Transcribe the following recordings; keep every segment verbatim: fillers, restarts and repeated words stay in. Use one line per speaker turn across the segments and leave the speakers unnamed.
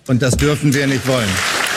Und das dürfen wir nicht wollen.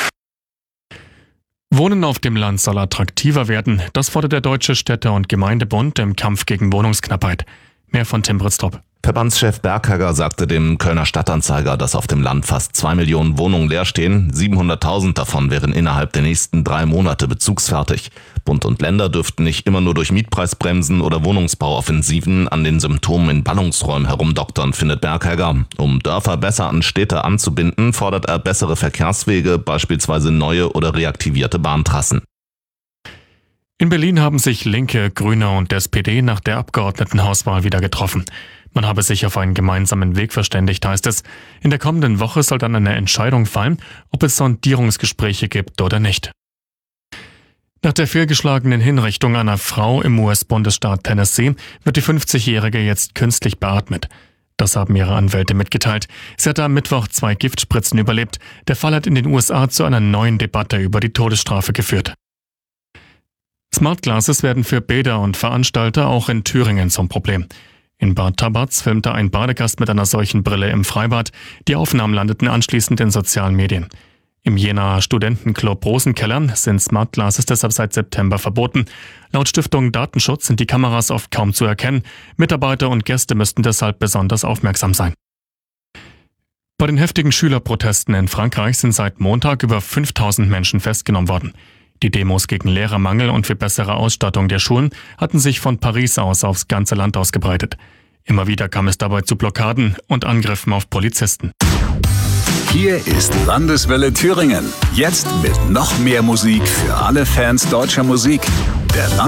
Wohnen auf dem Land soll attraktiver werden. Das fordert der Deutsche Städte- und Gemeindebund im Kampf gegen Wohnungsknappheit. Mehr von Tim Britztrup.
Verbandschef Berghagger sagte dem Kölner Stadtanzeiger, dass auf dem Land fast zwei Millionen Wohnungen leer stehen. siebenhunderttausend davon wären innerhalb der nächsten drei Monate bezugsfertig. Bund und Länder dürften nicht immer nur durch Mietpreisbremsen oder Wohnungsbauoffensiven an den Symptomen in Ballungsräumen herumdoktern, findet Berghagger. Um Dörfer besser an Städte anzubinden, fordert er bessere Verkehrswege, beispielsweise neue oder reaktivierte Bahntrassen.
In Berlin haben sich Linke, Grüne und S P D nach der Abgeordnetenhauswahl wieder getroffen. Man habe sich auf einen gemeinsamen Weg verständigt, heißt es. In der kommenden Woche soll dann eine Entscheidung fallen, ob es Sondierungsgespräche gibt oder nicht. Nach der fehlgeschlagenen Hinrichtung einer Frau im U S-Bundesstaat Tennessee wird die fünfzigjährige jetzt künstlich beatmet. Das haben ihre Anwälte mitgeteilt. Sie hatte am Mittwoch zwei Giftspritzen überlebt. Der Fall hat in den U S A zu einer neuen Debatte über die Todesstrafe geführt. Smart Glasses werden für Bäder und Veranstalter auch in Thüringen zum Problem. In Bad Tabatz filmte ein Badegast mit einer solchen Brille im Freibad. Die Aufnahmen landeten anschließend in sozialen Medien. Im Jenaer Studentenclub Rosenkeller sind Smart Glasses deshalb seit September verboten. Laut Stiftung Datenschutz sind die Kameras oft kaum zu erkennen. Mitarbeiter und Gäste müssten deshalb besonders aufmerksam sein. Bei den heftigen Schülerprotesten in Frankreich sind seit Montag über fünftausend Menschen festgenommen worden. Die Demos gegen Lehrermangel und für bessere Ausstattung der Schulen hatten sich von Paris aus aufs ganze Land ausgebreitet. Immer wieder kam es dabei zu Blockaden und Angriffen auf Polizisten.
Hier ist Landeswelle Thüringen. Jetzt mit noch mehr Musik für alle Fans deutscher Musik. Der Land